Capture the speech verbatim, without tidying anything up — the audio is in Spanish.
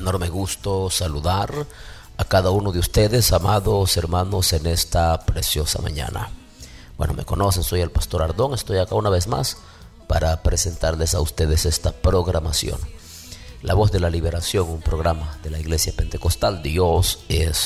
enorme gusto saludar a cada uno de ustedes, amados hermanos, en esta preciosa mañana. Bueno, me conocen, soy el Pastor Ardón, estoy acá una vez más para presentarles a ustedes esta programación. La Voz de la Liberación, un programa de la Iglesia Pentecostal Dios es